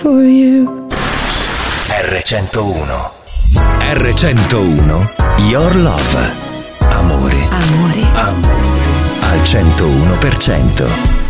for you. R101. R101. Your Love. Amore. Al 101%.